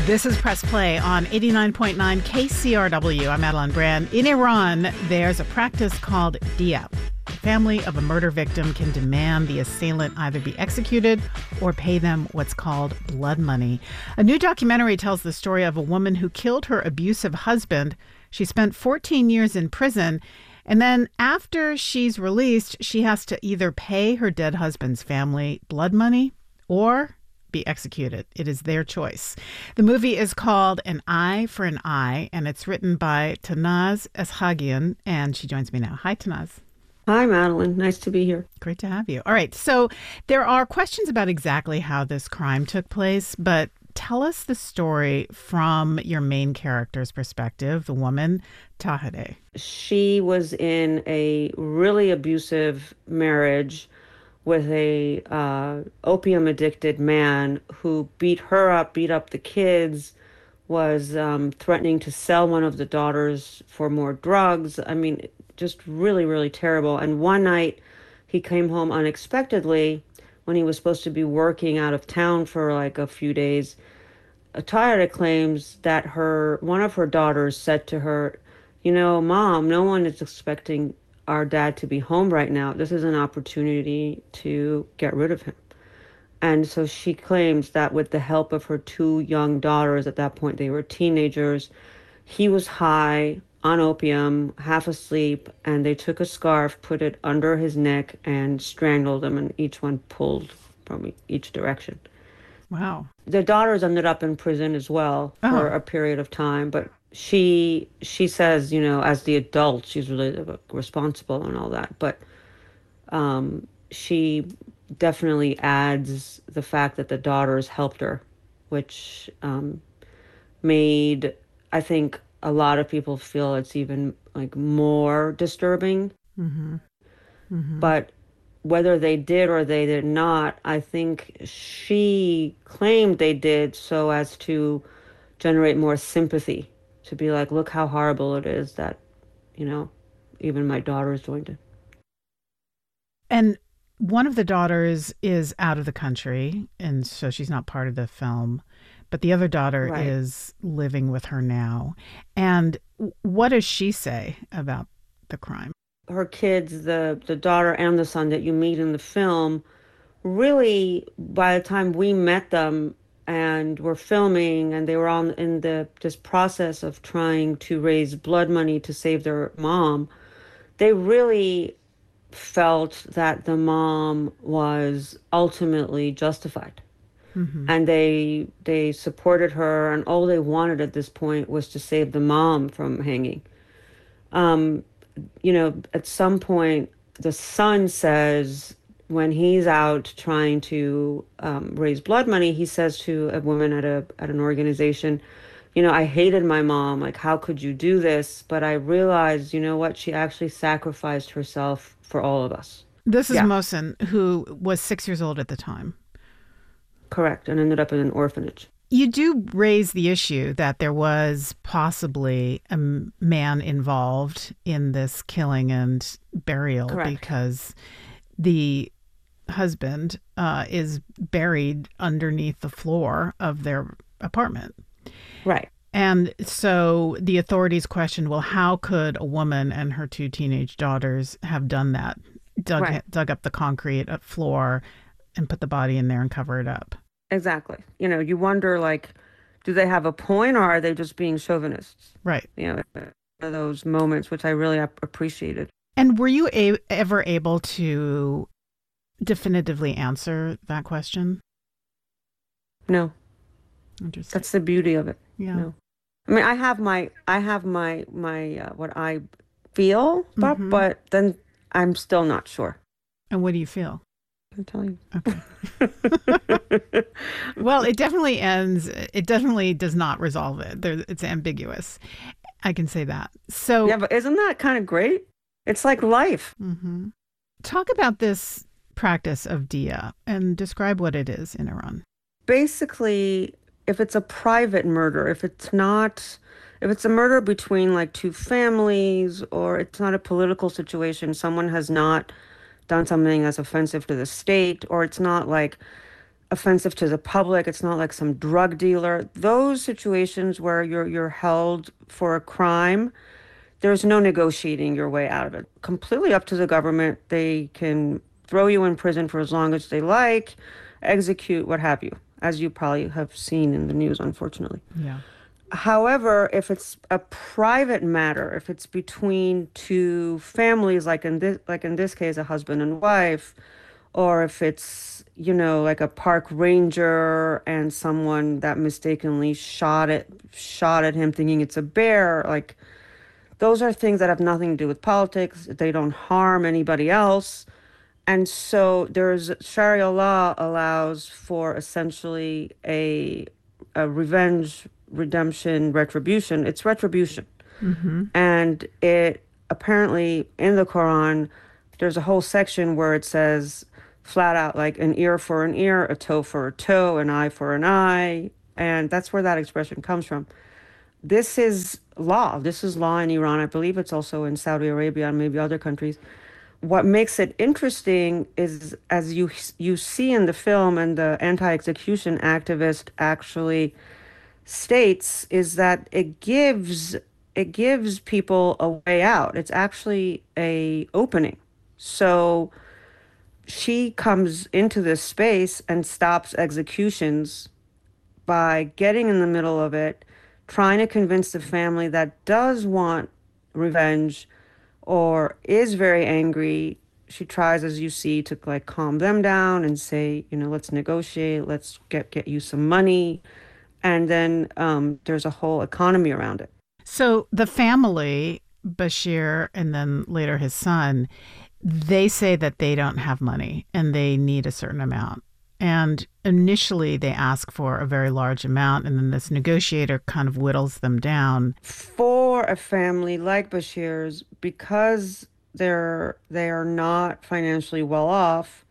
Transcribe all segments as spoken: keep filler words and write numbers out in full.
This is Press Play on eighty-nine point nine K C R W. I'm Madeline Brand. In Iran, there's a practice called dia. The family of a murder victim can demand the assailant either be executed or pay them what's called blood money. A new documentary tells the story of a woman who killed her abusive husband. She spent fourteen years in prison, and then after she's released, she has to either pay her dead husband's family blood money or be executed. It is their choice. The movie is called An Eye for an Eye, and it's written by Tanaz Eshagian, and she joins me now. Hi, Tanaz. Hi, Madeline. Nice to be here. Great to have you. All right, so there are questions about exactly how this crime took place, but tell us the story from your main character's perspective, the woman, Tahireh. She was in a really abusive marriage with a uh, opium-addicted man who beat her up, beat up the kids, was um, threatening to sell one of the daughters for more drugs. I mean, just really, really terrible. And one night, he came home unexpectedly when he was supposed to be working out of town for like a few days. Tahireh claims that her one of her daughters said to her, you know, Mom, no one is expecting our dad to be home right now. This is an opportunity to get rid of him. And so she claims that with the help of her two young daughters, at that point they were teenagers, he was high on opium, half asleep, and they took a scarf, put it under his neck, and strangled him, and each one pulled from each direction. Wow. The daughters ended up in prison as well Oh. for a period of time, but she she says, you know, as the adult, she's really responsible and all that. But um, she definitely adds the fact that the daughters helped her, which um, made, I think, a lot of people feel it's even like more disturbing. Mm-hmm. Mm-hmm. But whether they did or they did not, I think she claimed they did so as to generate more sympathy, to be like, look how horrible it is that, you know, even my daughter is doing it. And one of the daughters is out of the country, and so she's not part of the film. But the other daughter Right. is living with her now. And what does she say about the crime? Her kids, the the daughter and the son that you meet in the film, really, by the time we met them and were filming, and they were on in the this process of trying to raise blood money to save their mom, they really felt that the mom was ultimately justified. Mm-hmm. And they they supported her, and all they wanted at this point was to save the mom from hanging. Um, you know, at some point, the son says, when he's out trying to um, raise blood money, he says to a woman at a at an organization, you know, I hated my mom. Like, how could you do this? But I realized, you know what? She actually sacrificed herself for all of us. This is Yeah. Mohsen, who was six years old at the time. Correct. And ended up in an orphanage. You do raise the issue that there was possibly a m- man involved in this killing and burial. Correct. Because the husband uh, is buried underneath the floor of their apartment. Right. And so the authorities questioned, well, how could a woman and her two teenage daughters have done that? Dug, Right. dug up the concrete uh, floor and put the body in there and cover it up. Exactly. You know, you wonder, like, do they have a point, or are they just being chauvinists? Right. You know, one of those moments, which I really ap- appreciated. And were you a- ever able to definitively answer that question? No, Interesting. that's the beauty of it. Yeah. No. I mean, I have my, I have my, my, uh, what I feel, but, Mhm. but then I'm still not sure. And what do you feel? I can tell you. Okay. Well, it definitely ends. It definitely does not resolve it. There, it's ambiguous. I can say that. So Yeah, but isn't that kind of great? It's like life. mhm. Talk about this practice of dia and describe what it is in Iran. Basically, if it's a private murder, if it's not, if it's a murder between like two families, or it's not a political situation, someone has not done something that's offensive to the state, or it's not like offensive to the public. It's not like some drug dealer. Those situations where you're you're held for a crime, there's no negotiating your way out of it. Completely up to the government. They can throw you in prison for as long as they like, execute, what have you, as you probably have seen in the news, unfortunately. Yeah. However, if it's a private matter, if it's between two families, like in this, like in this case, a husband and wife, or if it's, you know, like a park ranger and someone that mistakenly shot it, shot at him thinking it's a bear, like those are things that have nothing to do with politics. They don't harm anybody else. And so there's Sharia law allows for essentially a a revenge, redemption, retribution. It's retribution. Mm-hmm. And it apparently in the Quran, there's a whole section where it says flat out like an ear for an ear, a toe for a toe, an eye for an eye. And that's where that expression comes from. This is law. This is law in Iran. I believe it's also in Saudi Arabia and maybe other countries. What makes it interesting is, as you you see in the film, and the anti-execution activist actually states, is that it gives it gives people a way out. It's actually a opening. So she comes into this space and stops executions by getting in the middle of it, trying to convince the family that does want revenge or is very angry. She tries, as you see, to like calm them down and say, you know, let's negotiate, let's get get you some money. And then um, there's a whole economy around it. So the family, Bashir and then later his son, they say that they don't have money and they need a certain amount. And initially they ask for a very large amount, and then this negotiator kind of whittles them down. For a family like Bashir's, because they're they are not financially well off,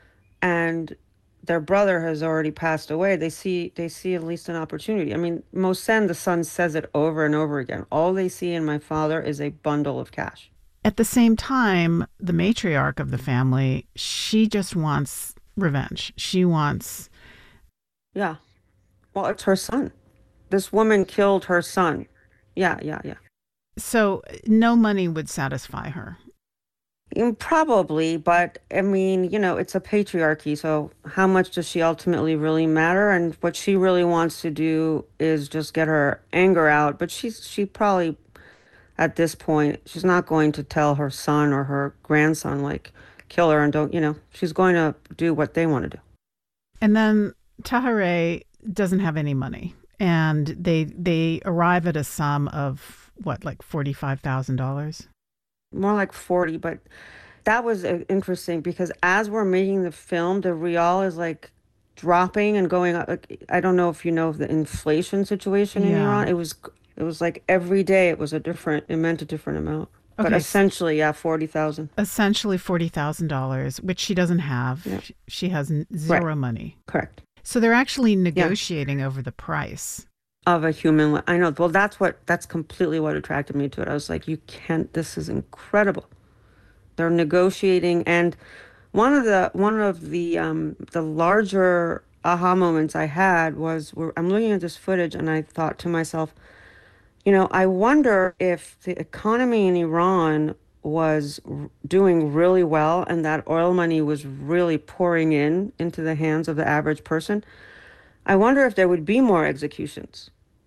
and their brother has already passed away, they see they see at least an opportunity. I mean, Mohsen, the son, says it over and over again. All they see in my father is a bundle of cash. At the same time, the matriarch of the family, she just wants revenge. She wants... Yeah. Well, it's her son. This woman killed her son. Yeah, yeah, yeah. So no money would satisfy her. Mm, Probably, but I mean, you know, it's a patriarchy, so how much does she ultimately really matter? And what she really wants to do is just get her anger out, but she's she probably at this point, she's not going to tell her son or her grandson like kill her and don't, you know, she's going to do what they want to do. And then Tahirih doesn't have any money, and they they arrive at a sum of what, like forty-five thousand dollars? More like forty, but that was uh, interesting because as we're making the film, the real is like dropping and going up. Like, I don't know if you know of the inflation situation in Yeah. Iran. It was it was like every day it was a different, it meant a different amount. But Okay, s- essentially, yeah, forty thousand. essentially forty thousand dollars, which she doesn't have. Yeah, Sh- She has n- right, zero money. correct. So they're actually Yeah, negotiating over the price. of a human. li- I know. Well, that's what that's completely what attracted me to it. I was like, you can't. This is incredible. They're negotiating, and one of the one of the um the larger aha moments I had was where I'm looking at this footage and I thought to myself, you know, I wonder if the economy in Iran was r- doing really well and that oil money was really pouring in into the hands of the average person. I wonder if there would be more executions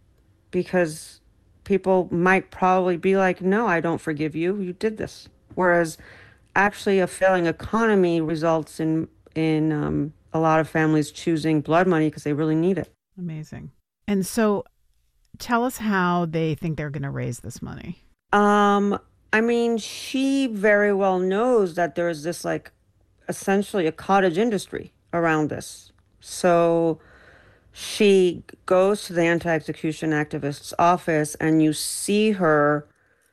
because people might probably be like, no, I don't forgive you. You did this. Whereas actually a failing economy results in in um, a lot of families choosing blood money because they really need it. Amazing. And so tell us how they think they're going to raise this money. Um, I mean, she very well knows that there's this like essentially a cottage industry around this. So she goes to the anti-execution activist's office and you see her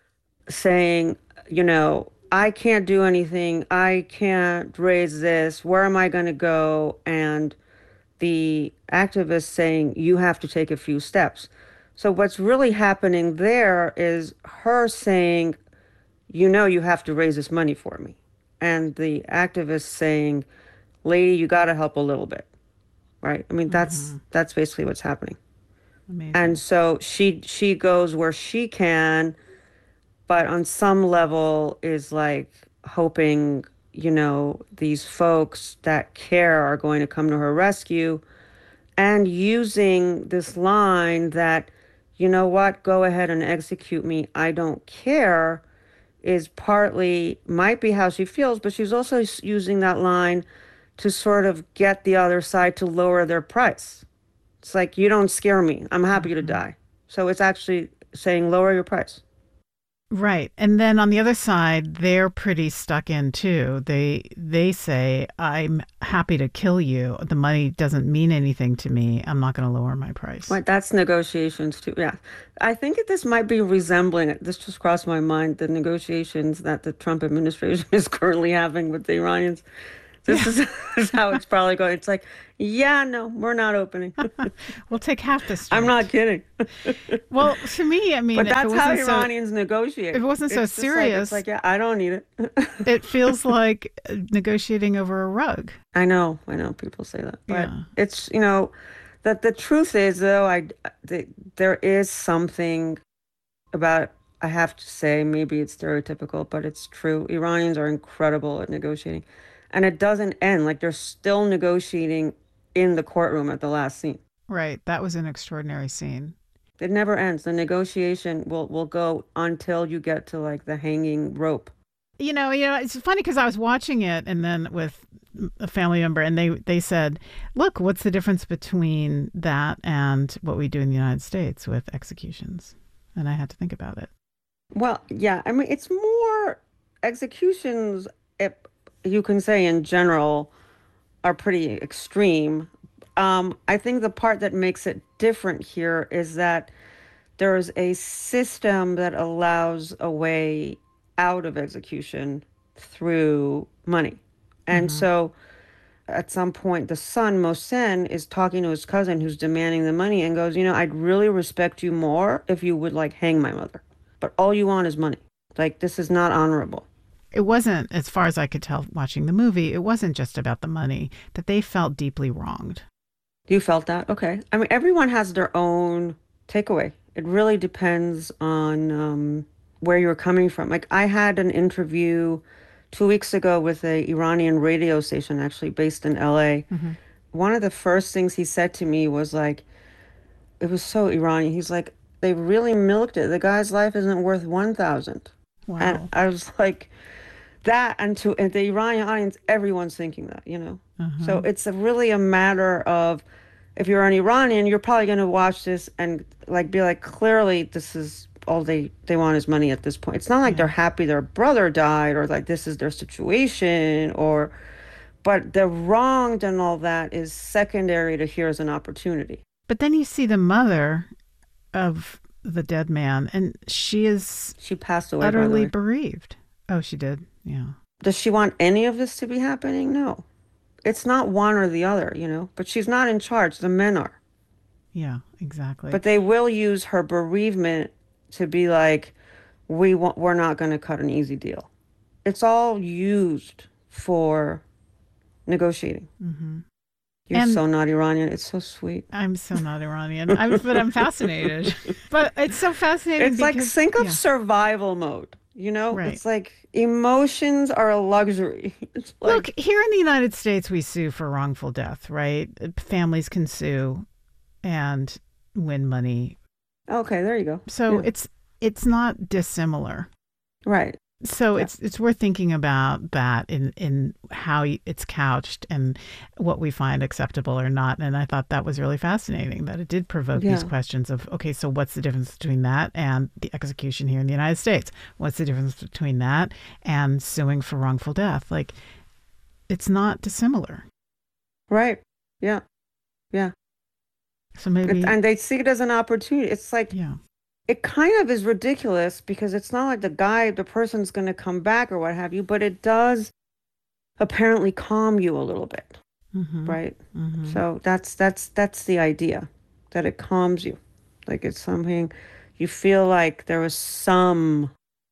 saying, you know, I can't do anything. I can't raise this. Where am I going to go? And the activist saying, you have to take a few steps. So what's really happening there is her saying, you know, you have to raise this money for me. And the activist saying, lady, you got to help a little bit. right? I mean, that's Mm-hmm. that's basically what's happening. And Amazing. so she she goes where she can, but on some level is like hoping, you know, these folks that care are going to come to her rescue, and using this line that, you know what, go ahead and execute me, I don't care, is partly might be how she feels, but she's also s- using that line to sort of get the other side to lower their price. It's like, you don't scare me. I'm happy to Mm-hmm. die. So it's actually saying lower your price. Right. And then on the other side, they're pretty stuck in too. They they say, I'm happy to kill you. The money doesn't mean anything to me. I'm not going to lower my price. Right, that's negotiations too. Yeah. I think that this might be resembling, this just crossed my mind, the negotiations that the Trump administration is currently having with the Iranians. This Yeah. is, is how it's probably going. It's like, yeah, no, we're not opening. We'll take half the I'm not strait. kidding. Well, to me, I mean, But if it that's how wasn't so Iranians if it negotiate. wasn't so It's just like, it's serious, like, yeah, I don't need it. it feels like uh, negotiating over a rug. I know, I know people say that, but Yeah. it's, you know, that the truth is though, I, the, there is something about, I have to say, maybe it's stereotypical, but it's true. Iranians are incredible at negotiating. And it doesn't end. Like they're still negotiating in the courtroom at the last scene. Right. That was an extraordinary scene. It never ends. The negotiation will will go until you get to like the hanging rope. You know, you know, it's funny because I was watching it and then with a family member and they they said, "Look, what's the difference between that and what we do in the United States with executions?" And I had to think about it. Well, yeah, I mean, it's more executions, if you can say in general, are pretty extreme. Um, I think the part that makes it different here is that there's a system that allows a way out of execution through money. And Hmm. so at some point, the son, Mohsen, is talking to his cousin who's demanding the money and goes, you know, I'd really respect you more if you would like hang my mother. But all you want is money. Like, this is not honorable. It wasn't, as far as I could tell watching the movie, it wasn't just about the money, that they felt deeply wronged. You felt that? Okay. I mean, everyone has their own takeaway. It really depends on um, where you're coming from. Like, I had an interview two weeks ago with a Iranian radio station, actually based in L A. Hmm. One of the first things he said to me was like, it was so Iranian. He's like, they really milked it. The guy's life isn't worth one thousand. And Wow. I was like, that, and to and the Iranian audience, everyone's thinking that, you know. So Uh-huh. it's a, really a matter of, if you're an Iranian, you're probably going to watch this and like be like, clearly this is all they they want is money at this point. It's not like they're Yeah. happy their brother died or like this is their situation, or but the wronged and all that is secondary to here as an opportunity. But then you see the mother of the dead man, and she is She passed away, by the utterly way. bereaved. Oh, she did? Yeah. Does she want any of this to be happening? No. It's not one or the other, you know, but she's not in charge. The men are. Yeah, exactly. But they will use her bereavement to be like, we want, we're not going to cut an easy deal. It's all used for negotiating. Hmm. You're And so not Iranian. It's so sweet. I'm so not Iranian. I'm, but I'm fascinated. But it's so fascinating It's like because, think of yeah, survival mode. You know, right. it's like emotions are a luxury. It's Look, like, here in the United States, we sue for wrongful death, right? Families can sue and win money. okay, there you go. So Yeah, it's it's not dissimilar. right. So Yeah, it's it's worth thinking about that in in how it's couched and what we find acceptable or not. And I thought that was really fascinating that it did provoke these yeah, questions of, okay, so what's the difference between that and the execution here in the United States? What's the difference between that and suing for wrongful death? Like, it's not dissimilar. right. Yeah, yeah. So It, maybe, and they see it as an opportunity. It's like, yeah. it kind of is ridiculous because it's not like the guy, the person's going to come back or what have you, but it does apparently calm you a little bit, Mm-hmm. right? Mm-hmm. So that's that's that's the idea, that it calms you. Like it's something you feel like there was some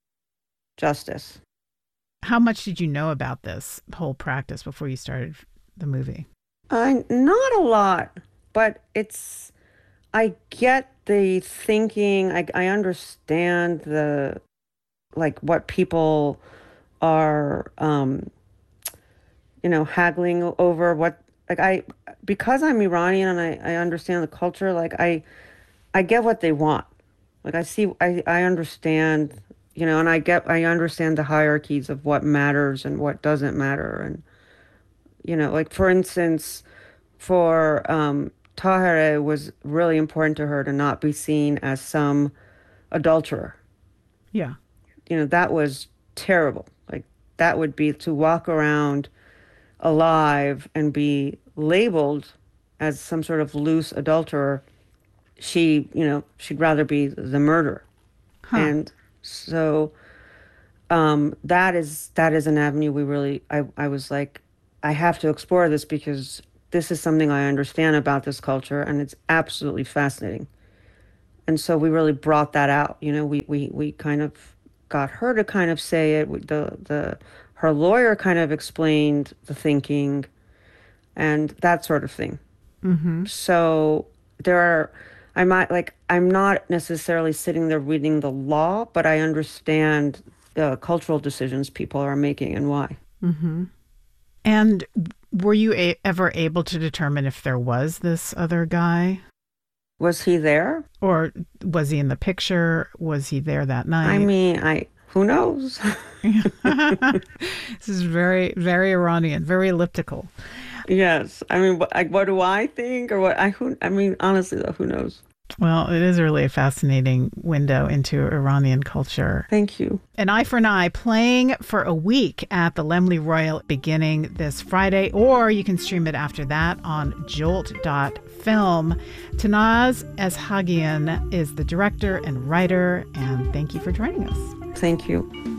justice. How much did you know about this whole practice before you started the movie? I not a lot, but it's I get the thinking. I I understand the like what people are um you know haggling over what like I because I'm Iranian and I I understand the culture. Like I I get what they want. Like I see I I understand, you know, and I get I understand the hierarchies of what matters and what doesn't matter. And you know, like for instance, for um Tahir, it was really important to her to not be seen as some adulterer. Yeah. You know, that was terrible. Like that would be to walk around alive and be labeled as some sort of loose adulterer. She, you know, she'd rather be the murderer. Huh. And so um, that is that is an avenue we really I, I was like, I have to explore this because this is something I understand about this culture and it's absolutely fascinating. And so we really brought that out. You know, we we we kind of got her to kind of say it. We- The the her lawyer kind of explained the thinking and that sort of thing. Mm-hmm. So there are, I might like, I'm not necessarily sitting there reading the law, but I understand the cultural decisions people are making and why. Mm-hmm. And were you a- ever able to determine if there was this other guy? Was he there? Or was he in the picture? Was he there that I night? mean, I, who knows? This is very, very Iranian, very elliptical. Yes. I mean, what, like, what do I think or what I, who, I mean, honestly though, who knows? Well, it is really a fascinating window into Iranian culture. Thank you. An Eye for an Eye playing for a week at the Laemmle Royal beginning this Friday, or you can stream it after that on jolt dot film. Tanaz Eshagian is the director and writer, and thank you for joining us. Thank you.